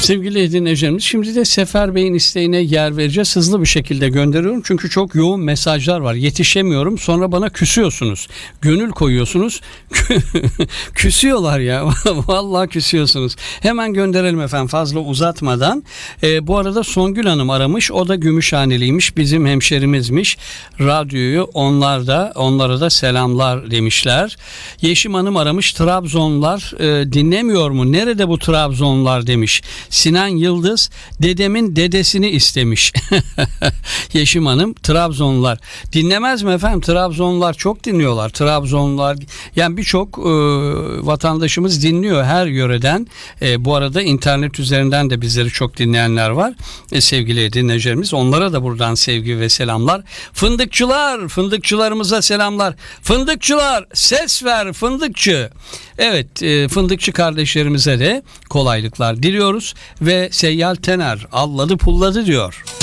Sevgili dinleyicilerimiz, şimdi de Sefer Bey'in isteğine yer vereceğiz. Hızlı bir şekilde gönderiyorum çünkü çok yoğun mesajlar var. Yetişemiyorum, sonra bana küsüyorsunuz. Gönül koyuyorsunuz. Küsüyorlar ya. Vallahi küsüyorsunuz. Hemen gönderelim efendim fazla uzatmadan. Bu arada Songül Hanım aramış. O da Gümüşhaneliymiş. Bizim hemşerimizmiş. Radyoyu onlara da selamlar demişler. Yeşim Hanım aramış. Trabzonlar dinlemiyor mu? Nerede bu Trabzonlar demiş. Sinan Yıldız dedemin dedesini istemiş. Yeşim Hanım, Trabzonlar dinlemez mi efendim? Trabzonlar çok dinliyorlar. Trabzonlar, yani birçok vatandaşımız dinliyor her yöreden. Bu arada internet üzerinden de bizleri çok dinleyenler var. Sevgili dinleyicilerimiz, onlara da buradan sevgi ve selamlar. Fındıkçılarımıza selamlar. Fındıkçılar, ses ver fındıkçı. Evet, fındıkçı kardeşlerimize de kolaylıklar diliyoruz ve Seyyal Tener alladı pulladı diyor.